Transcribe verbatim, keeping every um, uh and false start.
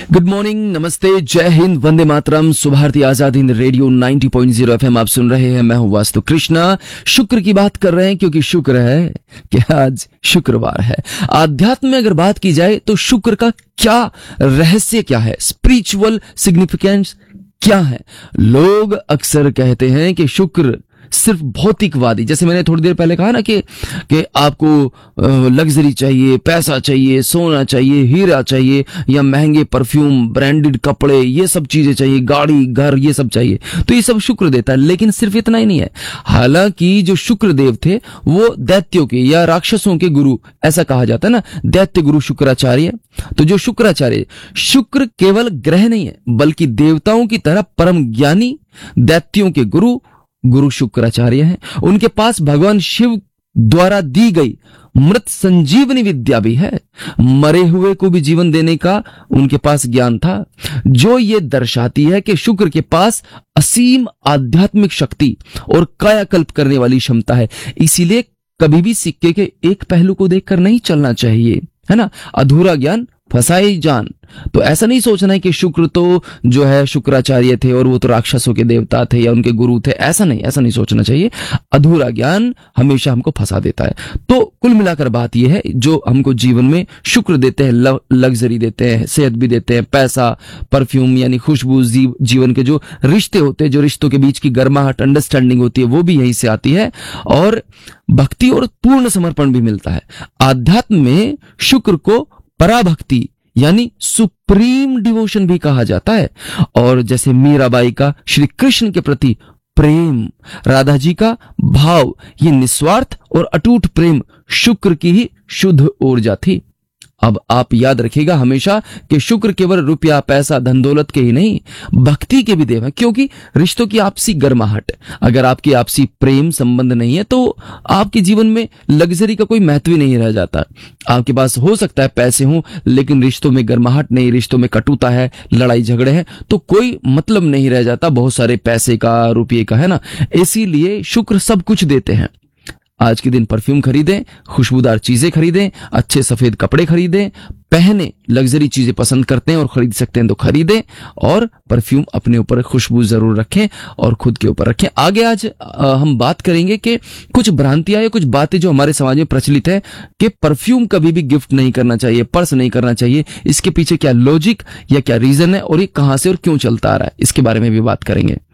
Good morning, नमस्ते, जय Hind, Vande Mataram, Subharti Azad Hind radio नब्बे पॉइंट ज़ीरो एफएम आप सुन रहे हैं। मैं हूं वास्तु कृष्णा। शुक्र की बात कर रहे हैं क्योंकि शुक्र है कि आज शुक्रवार है। आध्यात्म में अगर बात की जाए तो शुक्र का क्या रहस्य क्या है, स्पिरिचुअल सिग्निफिकेंस क्या है। लोग अक्सर कहते हैं कि शुक्र सिर्फ भौतिकवादी, जैसे मैंने थोड़ी देर पहले कहा ना कि कि आपको लग्जरी चाहिए, पैसा चाहिए, सोना चाहिए, हीरा चाहिए, या महंगे परफ्यूम, ब्रांडेड कपड़े, ये सब चीजें चाहिए, गाड़ी, घर, ये सब चाहिए, तो ये सब शुक्र देता है। लेकिन सिर्फ इतना ही नहीं है। हालांकि जो शुक्र देव थे वो दैत्यों के या राक्षसों के गुरु, ऐसा कहा जाता है ना, दैत्य गुरु शुक्राचार्य। तो जो शुक्राचार्य, शुक्र केवल ग्रह नहीं है बल्कि देवताओं की तरह परम ज्ञानी, दैत्यों के गुरु गुरु शुक्राचार्य हैं। उनके पास भगवान शिव द्वारा दी गई मृत संजीवनी विद्या भी है। मरे हुए को भी जीवन देने का उनके पास ज्ञान था, जो ये दर्शाती है कि शुक्र के पास असीम आध्यात्मिक शक्ति और कायाकल्प करने वाली क्षमता है। इसीलिए कभी भी सिक्के के एक पहलू को देखकर नहीं चलना चाहिए, है ना। अधूरा ज्ञान फसाई जान। तो ऐसा नहीं सोचना है कि शुक्र तो जो है शुक्राचार्य थे और वो तो राक्षसों के देवता थे या उनके गुरु थे, ऐसा नहीं ऐसा नहीं सोचना चाहिए। अधूरा ज्ञान हमेशा हमको फंसा देता है। तो कुल मिलाकर बात यह है, जो हमको जीवन में शुक्र देते हैं, लग्जरी देते हैं, सेहत भी देते हैं, पैसा, परफ्यूम यानी खुशबू, जीवन के जो रिश्ते होते हैं, जो रिश्तों के बीच की गर्माहट, अंडरस्टैंडिंग होती है, वो भी यहीं से आती है, और भक्ति और पूर्ण समर्पण भी मिलता है। आध्यात्म में शुक्र को पराभक्ति यानी सुप्रीम डिवोशन भी कहा जाता है। और जैसे मीराबाई का श्री कृष्ण के प्रति प्रेम, राधा जी का भाव, ये निस्वार्थ और अटूट प्रेम शुक्र की ही शुद्ध ऊर्जा थी। अब आप याद रखिएगा हमेशा कि शुक्र केवल रुपया, पैसा, धन दौलत के ही नहीं, भक्ति के भी देव है। क्योंकि रिश्तों की आपसी गर्माहट, अगर आपकी आपसी प्रेम संबंध नहीं है तो आपके जीवन में लग्जरी का कोई महत्व ही नहीं रह जाता। आपके पास हो सकता है पैसे हों, लेकिन रिश्तों में गर्माहट नहीं, रिश्तों में कटुता है, लड़ाई झगड़े हैं, तो कोई मतलब नहीं रह जाता बहुत सारे पैसे का, रुपये का, है ना। इसीलिए शुक्र सब कुछ देते हैं। आज के दिन परफ्यूम खरीदें, खुशबूदार चीजें खरीदें, अच्छे सफेद कपड़े खरीदें, पहने, लग्जरी चीजें पसंद करते हैं और खरीद सकते हैं तो खरीदें, और परफ्यूम अपने ऊपर खुशबू जरूर रखें और खुद के ऊपर रखें। आगे आज आ, हम बात करेंगे कि कुछ भ्रांतियां या कुछ बातें जो हमारे समाज में प्रचलित है कि परफ्यूम कभी भी गिफ्ट नहीं करना चाहिए, पर्स नहीं करना चाहिए। इसके पीछे क्या लॉजिक या क्या रीजन है और ये कहां से और क्यों चलता आ रहा है, इसके बारे में भी बात करेंगे।